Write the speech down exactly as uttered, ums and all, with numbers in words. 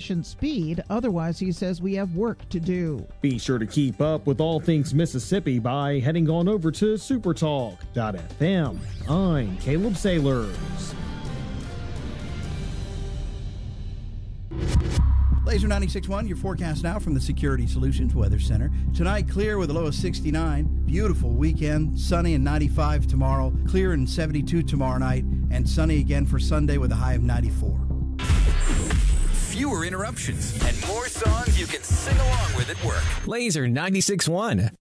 sufficient speed. Otherwise, he says we have work to do. Be sure to keep up with all things Mississippi by heading on over to supertalk dot f m. I'm Caleb Sailors. Laser ninety-six point one, your forecast now from the Security Solutions Weather Center. Tonight, clear with a low of sixty-nine. Beautiful weekend. Sunny and ninety-five tomorrow. Clear and seventy-two tomorrow night. And sunny again for Sunday with a high of ninety-four. Fewer interruptions and more songs you can sing along with at work. Laser ninety-six point one.